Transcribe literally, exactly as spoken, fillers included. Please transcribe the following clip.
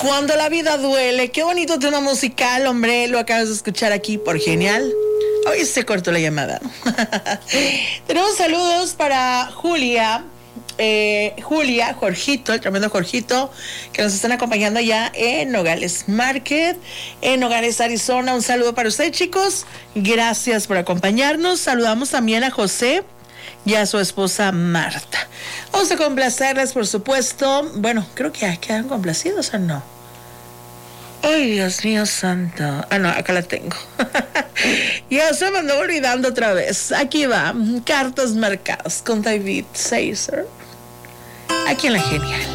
Cuando la vida duele. Qué bonito tema musical, hombre. Lo acabas de escuchar aquí por Genial. Hoy se cortó la llamada. Tenemos saludos para Julia. Eh, Julia, Jorgito, el tremendo Jorgito, que nos están acompañando ya en Nogales Market, en Nogales, Arizona. Un saludo para ustedes, chicos. Gracias por acompañarnos. Saludamos también a José y a su esposa Marta. Vamos a complacerles, por supuesto. Bueno, creo que ya quedan complacidos o no. Ay, Dios mío santo. Ah, no, acá la tengo. Ya se me andó olvidando otra vez. Aquí va, Cartas Marcadas con David Caesar. Aquí en La Genial.